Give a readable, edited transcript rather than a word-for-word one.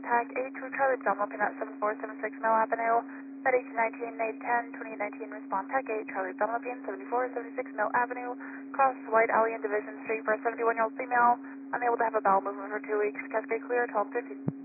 contact 82 Charlie developing at 7476 Mill Avenue. At 1819, 810, 2019, respond tech 8 Charlie developing 7476 Mill Avenue. Cross White Alley in Division Street for a 71-year-old female. Unable to have a bowel movement for 2 weeks. Cascade clear, 12:50.